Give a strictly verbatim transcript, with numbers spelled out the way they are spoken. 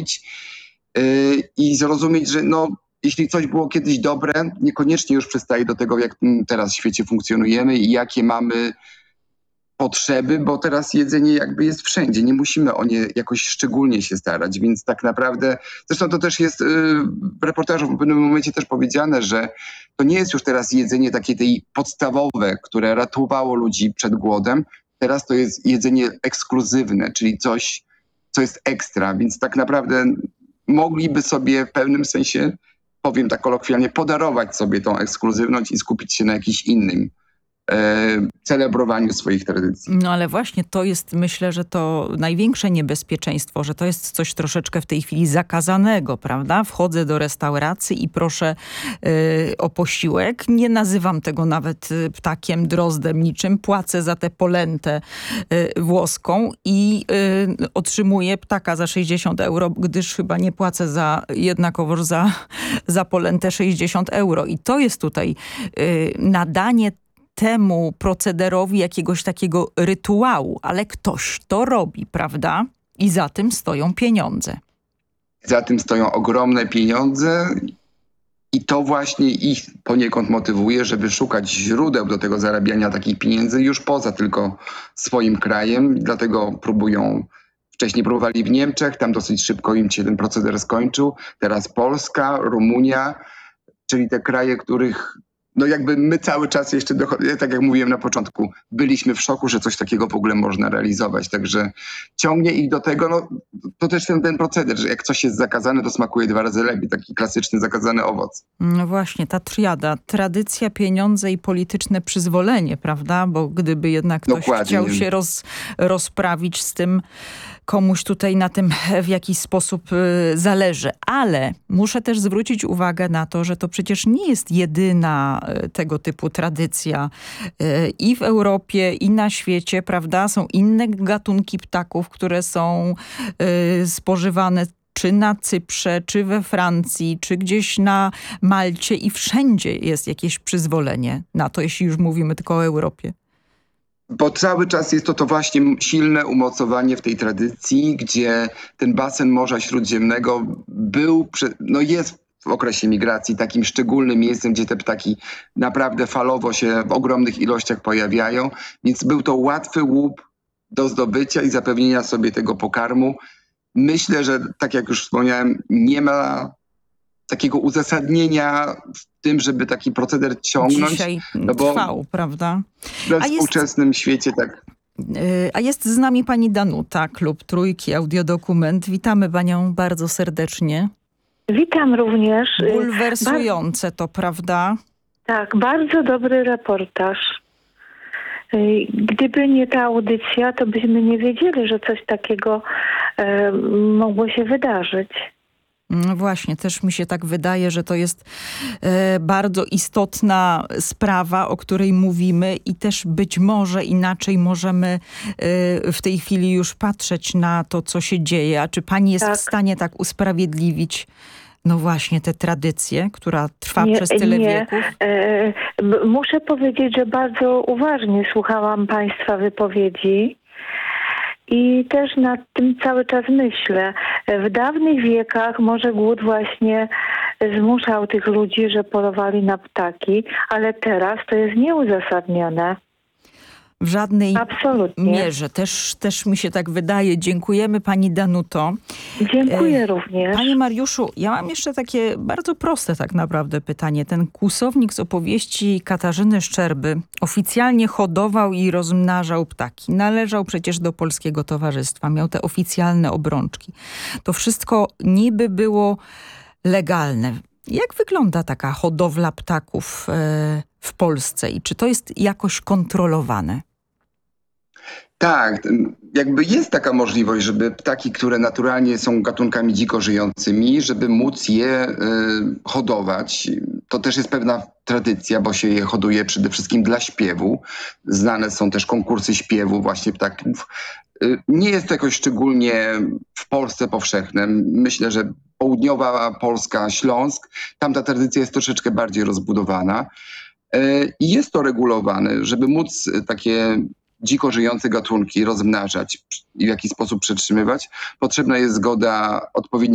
zastanowić yy, i zrozumieć, że no, jeśli coś było kiedyś dobre, niekoniecznie już przystaje do tego, jak teraz w świecie funkcjonujemy i jakie mamy potrzeby, bo teraz jedzenie jakby jest wszędzie. Nie musimy o nie jakoś szczególnie się starać, więc tak naprawdę, zresztą to też jest yy, w reportażu w pewnym momencie też powiedziane, że to nie jest już teraz jedzenie takie tej podstawowe, które ratowało ludzi przed głodem. Teraz to jest jedzenie ekskluzywne, czyli coś, co jest ekstra, więc tak naprawdę mogliby sobie w pewnym sensie, powiem tak kolokwialnie, podarować sobie tą ekskluzywność i skupić się na jakimś innym E, celebrowaniu swoich tradycji. No ale właśnie to jest, myślę, że to największe niebezpieczeństwo, że to jest coś troszeczkę w tej chwili zakazanego, prawda? Wchodzę do restauracji i proszę y, o posiłek. Nie nazywam tego nawet y, ptakiem, drozdem, niczym. Płacę za tę polentę y, włoską i y, otrzymuję ptaka za sześćdziesiąt euro, gdyż chyba nie płacę za jednakowoż za, za polentę sześćdziesiąt euro. I to jest tutaj y, nadanie temu procederowi jakiegoś takiego rytuału, ale ktoś to robi, prawda? I za tym stoją pieniądze. Za tym stoją ogromne pieniądze i to właśnie ich poniekąd motywuje, żeby szukać źródeł do tego zarabiania takich pieniędzy już poza tylko swoim krajem. Dlatego próbują, wcześniej próbowali w Niemczech, tam dosyć szybko im się ten proceder skończył. Teraz Polska, Rumunia, czyli te kraje, których no jakby my cały czas jeszcze, dochod- tak jak mówiłem na początku, byliśmy w szoku, że coś takiego w ogóle można realizować. Także ciągnie ich do tego, no to też ten, ten proceder, że jak coś jest zakazane, to smakuje dwa razy lepiej. Taki klasyczny zakazany owoc. No właśnie, ta triada. Tradycja, pieniądze i polityczne przyzwolenie, prawda? Bo gdyby jednak ktoś Dokładnie. chciał się roz, rozprawić z tym, komuś tutaj na tym w jakiś sposób y, zależy. Ale muszę też zwrócić uwagę na to, że to przecież nie jest jedyna y, tego typu tradycja y, i w Europie, i na świecie, prawda? Są inne gatunki ptaków, które są y, spożywane czy na Cyprze, czy we Francji, czy gdzieś na Malcie i wszędzie jest jakieś przyzwolenie na to, jeśli już mówimy tylko o Europie. Bo cały czas jest to to właśnie silne umocowanie w tej tradycji, gdzie ten basen Morza Śródziemnego był, no jest w okresie migracji takim szczególnym miejscem, gdzie te ptaki naprawdę falowo się w ogromnych ilościach pojawiają, więc był to łatwy łup do zdobycia i zapewnienia sobie tego pokarmu. Myślę, że tak jak już wspomniałem, nie ma takiego uzasadnienia w tym, żeby taki proceder ciągnąć. Dzisiaj no bo trwał, prawda? We A jest, współczesnym świecie tak. yy, a jest z nami pani Danuta, Klub Trójki, audiodokument. Witamy panią bardzo serdecznie. Witam również. Bulwersujące to, prawda? Tak, bardzo dobry reportaż. Gdyby nie ta audycja, to byśmy nie wiedzieli, że coś takiego e, mogło się wydarzyć. No właśnie, też mi się tak wydaje, że to jest e, bardzo istotna sprawa, o której mówimy i też być może inaczej możemy e, w tej chwili już patrzeć na to, co się dzieje. A czy pani jest tak. w stanie tak usprawiedliwić no właśnie tę tradycję, która trwa nie, przez tyle nie. wieków? E, muszę powiedzieć, że bardzo uważnie słuchałam państwa wypowiedzi. I też nad tym cały czas myślę. W dawnych wiekach może głód właśnie zmuszał tych ludzi, że polowali na ptaki, ale teraz to jest nieuzasadnione. W żadnej Absolutnie. mierze. Też, też mi się tak wydaje. Dziękujemy pani Danuto. Dziękuję e, również. Panie Mariuszu, ja mam jeszcze takie bardzo proste tak naprawdę pytanie. Ten kłusownik z opowieści Katarzyny Szczerby oficjalnie hodował i rozmnażał ptaki. Należał przecież do Polskiego Towarzystwa. Miał te oficjalne obrączki. To wszystko niby było legalne. Jak wygląda taka hodowla ptaków e, w Polsce i czy to jest jakoś kontrolowane? Tak, jakby jest taka możliwość, żeby ptaki, które naturalnie są gatunkami dziko żyjącymi, żeby móc je y, hodować. To też jest pewna tradycja, bo się je hoduje przede wszystkim dla śpiewu. Znane są też konkursy śpiewu właśnie ptaków. Y, nie jest to jakoś szczególnie w Polsce powszechne. Myślę, że południowa Polska, Śląsk, tam ta tradycja jest troszeczkę bardziej rozbudowana. Y, I jest to regulowane, żeby móc takie dziko żyjące gatunki rozmnażać i w jakiś sposób przetrzymywać, potrzebna jest zgoda odpowiedniej